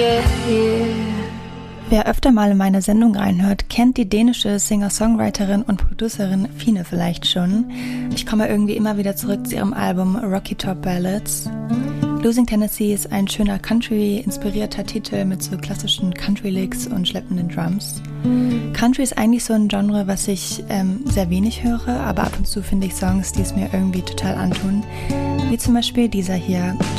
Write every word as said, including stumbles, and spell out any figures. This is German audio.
Wer öfter mal in meine Sendung reinhört, kennt die dänische Singer-Songwriterin und Producerin Fine vielleicht schon. Ich komme irgendwie immer wieder zurück zu ihrem Album Rocky Top Ballads. Losing Tennessee ist ein schöner Country-inspirierter Titel mit so klassischen Country-Licks und schleppenden Drums. Country ist eigentlich so ein Genre, was ich ähm, sehr wenig höre, aber ab und zu finde ich Songs, die es mir irgendwie total antun. Wie zum Beispiel dieser hier,